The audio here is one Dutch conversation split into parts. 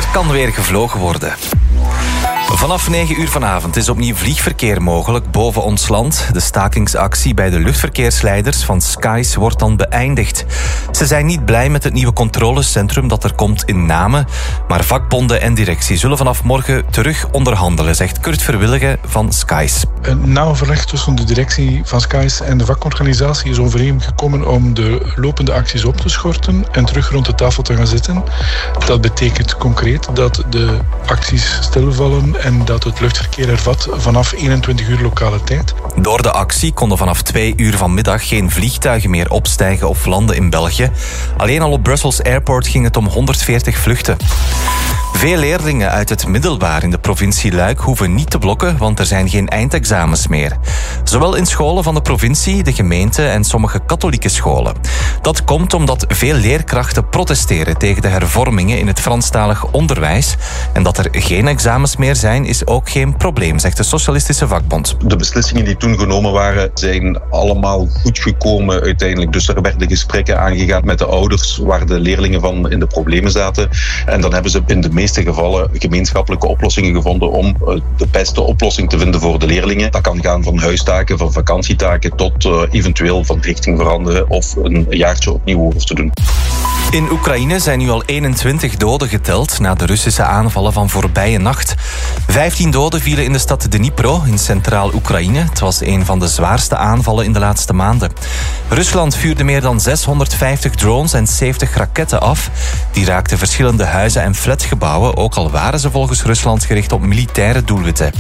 kan weer gevlogen worden. Vanaf 9 uur vanavond is opnieuw vliegverkeer mogelijk boven ons land. De stakingsactie bij de luchtverkeersleiders van Skies wordt dan beëindigd. Ze zijn niet blij met het nieuwe controlecentrum dat er komt in Namen. Maar vakbonden en directie zullen vanaf morgen terug onderhandelen, zegt Kurt Verwilligen van Skies. Na overleg tussen de directie van Skies en de vakorganisatie is overeengekomen om de lopende acties op te schorten en terug rond de tafel te gaan zitten. Dat betekent concreet dat de acties stilvallen en dat het luchtverkeer hervat vanaf 21 uur lokale tijd. Door de actie konden vanaf 2 uur vanmiddag geen vliegtuigen meer opstijgen of landen in België. Alleen al op Brussels Airport ging het om 140 vluchten. Veel leerlingen uit het middelbaar in de provincie Luik hoeven niet te blokken, want er zijn geen eindexamens meer. Zowel in scholen van de provincie, de gemeente en sommige katholieke scholen. Dat komt omdat veel leerkrachten protesteren tegen de hervormingen in het Franstalig onderwijs. En dat er geen examens meer zijn, is ook geen probleem, zegt de Socialistische Vakbond. De beslissingen die toen genomen waren, zijn allemaal goed gekomen uiteindelijk. Dus er werden gesprekken aangegaan met de ouders waar de leerlingen van in de problemen zaten. En dan hebben ze in de meeste gevallen gemeenschappelijke oplossingen gevonden om de beste oplossing te vinden voor de leerlingen. Dat kan gaan van huistaken, van vakantietaken tot eventueel van richting veranderen of een jaartje opnieuw over te doen. In Oekraïne zijn nu al 21 doden geteld na de Russische aanvallen van voorbije nacht. 15 doden vielen in de stad Dnipro in centraal Oekraïne. Het was een van de zwaarste aanvallen in de laatste maanden. Rusland vuurde meer dan 650 drones en 70 raketten af. Die raakten verschillende huizen en flatgebouwen, ook al waren ze volgens Rusland gericht op militaire doelwitten.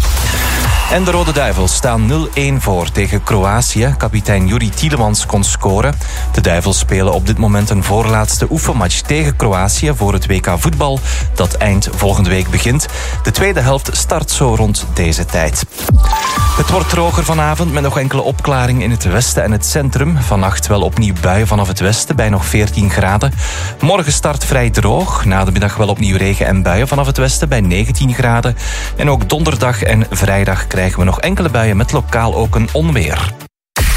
En de Rode Duivels staan 0-1 voor tegen Kroatië. Kapitein Juri Tielemans kon scoren. De Duivels spelen op dit moment een voorlaatste oefenmatch tegen Kroatië voor het WK voetbal dat eind volgende week begint. De tweede helft start zo rond deze tijd. Het wordt droger vanavond met nog enkele opklaringen in het westen en het centrum. Vannacht wel opnieuw buien vanaf het westen bij nog 14 graden. Morgen start vrij droog. Na de middag wel opnieuw regen en buien vanaf het westen bij 19 graden. En ook donderdag en vrijdag krijgen we nog enkele buien met lokaal ook een onweer.